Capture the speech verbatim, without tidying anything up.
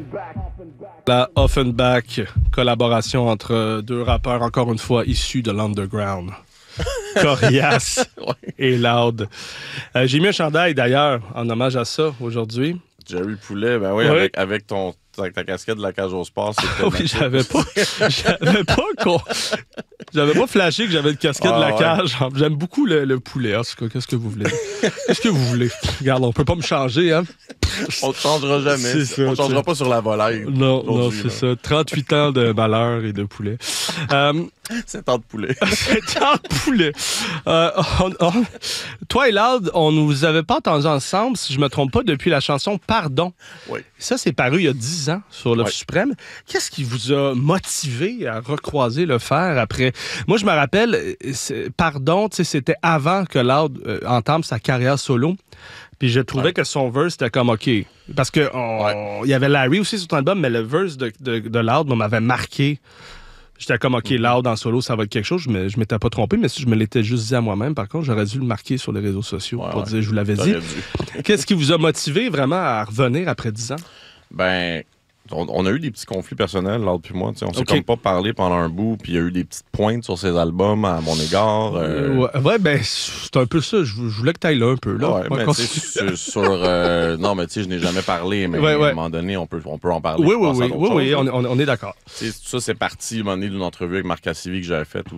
La Offenbach, collaboration entre deux rappeurs, encore une fois, issus de l'underground. Coriace ouais. et Loud. Euh, j'ai mis un chandail, d'ailleurs, en hommage à ça, aujourd'hui. Jerry Poulet, ben oui, ouais. avec, avec ton, ta, ta casquette de la cage au sport. oui, j'avais pas, j'avais pas, con... j'avais pas flashé que j'avais une casquette ah, de la ouais. cage. J'aime beaucoup le, le poulet. En tout cas, qu'est-ce que vous voulez? Qu'est-ce que vous voulez? Regarde, on peut pas me changer, hein? On te changera jamais. Ça, on ne changera pas sur la volaille. Non, non, c'est là. ça. trente-huit ans de malheur et de poulet. Euh, Sept ans de poulet. Sept ans de poulet. Euh, on, on, toi et Loud, on ne vous avait pas entendu ensemble, si je me trompe pas, depuis la chanson Pardon. Oui. Ça, c'est paru il y a dix ans sur l'Offre oui. suprême. Qu'est-ce qui vous a motivé à recroiser le fer après? Moi, je me rappelle, Pardon, c'était avant que Loud euh, entame sa carrière solo. Puis je trouvais ouais. que son verse était comme OK. Parce qu'il ouais. y avait Larry aussi sur ton album, mais le verse de, de, de Loud m'avait marqué. J'étais comme OK, mm-hmm. Loud en solo, ça va être quelque chose. Je ne m'étais pas trompé, mais si je me l'étais juste dit à moi-même, par contre, j'aurais dû le marquer sur les réseaux sociaux ouais, pour ouais. dire je vous l'avais dit. Qu'est-ce qui vous a motivé vraiment à revenir après dix ans? Ben. On, on a eu des petits conflits personnels, Loud puis moi. On s'est okay. comme pas parlé pendant un bout, puis il y a eu des petites pointes sur ses albums à mon égard. Euh... Ouais, ouais, ben, c'est un peu ça. Je, je voulais que tu ailles là un peu. Là. Ouais, mais tu sais, sur... sur euh... non, mais tu sais, je n'ai jamais parlé, mais ouais, ouais. à un moment donné, on peut, on peut en parler. Oui, oui, oui, oui, oui, on, on est d'accord. T'sais, ça, c'est parti, à un moment donné, d'une entrevue avec Marc Cassivi que j'avais faite où